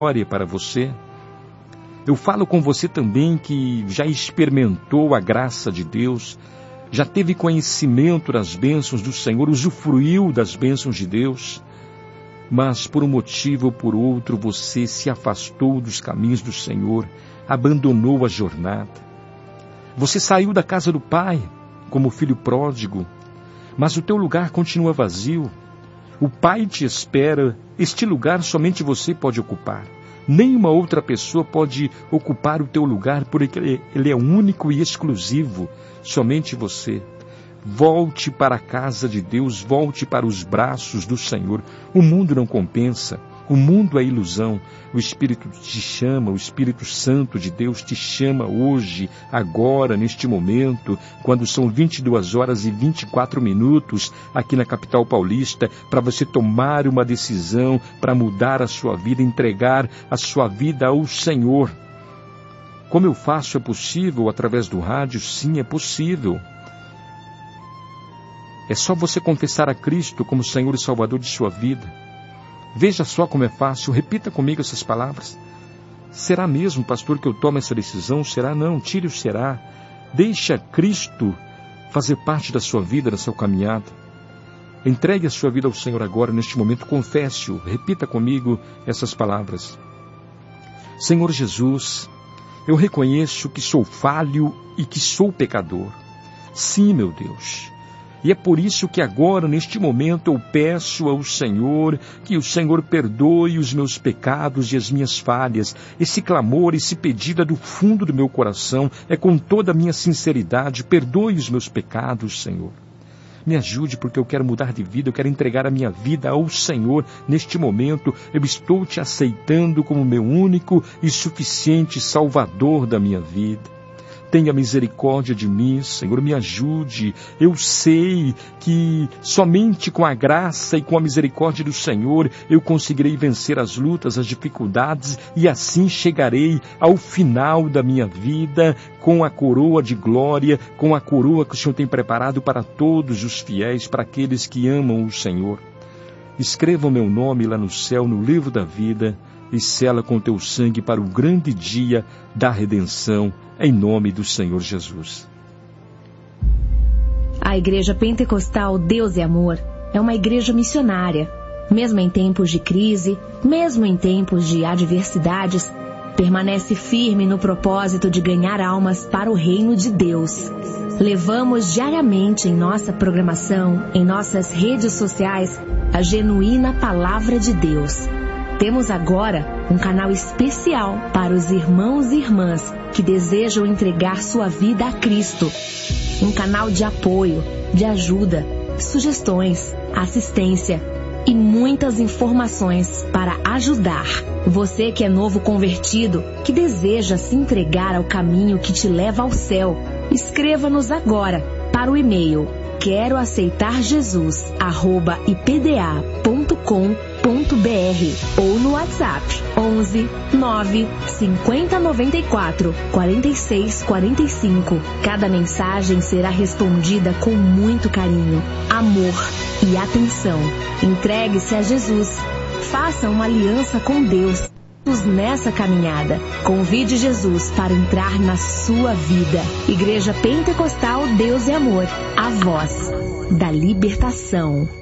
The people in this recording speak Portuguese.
glória para você. Eu falo com você também que já experimentou a graça de Deus, já teve conhecimento das bênçãos do Senhor, usufruiu das bênçãos de Deus, mas por um motivo ou por outro você se afastou dos caminhos do Senhor, abandonou a jornada. Você saiu da casa do Pai como filho pródigo, mas o teu lugar continua vazio. O Pai te espera, este lugar somente você pode ocupar. Nenhuma outra pessoa pode ocupar o teu lugar, porque ele é único e exclusivo, somente você. Volte para a casa de Deus, volte para os braços do Senhor. O mundo não compensa, o mundo é ilusão. O Espírito te chama, o Espírito Santo de Deus te chama hoje, agora, neste momento, quando são 22h24 aqui na capital paulista, para você tomar uma decisão, para mudar a sua vida, entregar a sua vida ao Senhor. Como eu faço? É possível através do rádio? Sim, é possível. É só você confessar a Cristo como Senhor e Salvador de sua vida. Veja só como é fácil, repita comigo essas palavras. Será mesmo, pastor, que eu tomo essa decisão? Será? Não, tire o será. Deixa Cristo fazer parte da sua vida, da sua caminhada. Entregue a sua vida ao Senhor agora, neste momento, confesse-o, repita comigo essas palavras. Senhor Jesus, eu reconheço que sou falho e que sou pecador. Sim, meu Deus. E é por isso que agora, neste momento, eu peço ao Senhor que o Senhor perdoe os meus pecados e as minhas falhas. Esse clamor, esse pedido é do fundo do meu coração, é com toda a minha sinceridade. Perdoe os meus pecados, Senhor. Me ajude, porque eu quero mudar de vida, eu quero entregar a minha vida ao Senhor. Neste momento, eu estou te aceitando como meu único e suficiente Salvador da minha vida. Tenha misericórdia de mim, Senhor, me ajude. Eu sei que somente com a graça e com a misericórdia do Senhor eu conseguirei vencer as lutas, as dificuldades e assim chegarei ao final da minha vida com a coroa de glória, com a coroa que o Senhor tem preparado para todos os fiéis, para aqueles que amam o Senhor. Escreva o meu nome lá no céu, no livro da vida, e sela com teu sangue para o grande dia da redenção, em nome do Senhor Jesus. A Igreja Pentecostal Deus é Amor é uma igreja missionária. Mesmo em tempos de crise, mesmo em tempos de adversidades, permanece firme no propósito de ganhar almas para o reino de Deus. Levamos diariamente em nossa programação, em nossas redes sociais, a genuína Palavra de Deus. Temos agora um canal especial para os irmãos e irmãs que desejam entregar sua vida a Cristo. Um canal de apoio, de ajuda, sugestões, assistência e muitas informações para ajudar. Você que é novo convertido, que deseja se entregar ao caminho que te leva ao céu, escreva-nos agora para o e-mail queroaceitarjesus@ipda.com.br ou no WhatsApp 11 9 50 94 46 45. Cada mensagem será respondida com muito carinho, amor e atenção. Entregue-se a Jesus. Faça uma aliança com Deus nessa caminhada. Convide Jesus para entrar na sua vida. Igreja Pentecostal Deus é Amor, a voz da libertação.